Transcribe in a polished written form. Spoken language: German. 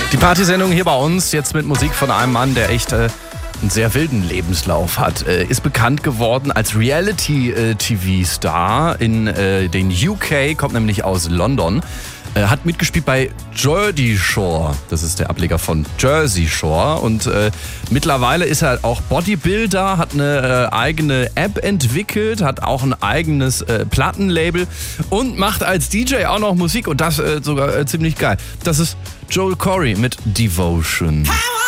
Die Partysendung hier bei uns, jetzt mit Musik von einem Mann, der echt einen sehr wilden Lebenslauf hat. Ist bekannt geworden als Reality-TV-Star in den UK, kommt nämlich aus London. Hat mitgespielt bei Jersey Shore, das ist der Ableger von Jersey Shore. Und mittlerweile ist er auch Bodybuilder, hat eine eigene App entwickelt, hat auch ein eigenes Plattenlabel und macht als DJ auch noch Musik und das sogar ziemlich geil. Das ist Joel Corry mit Devotion.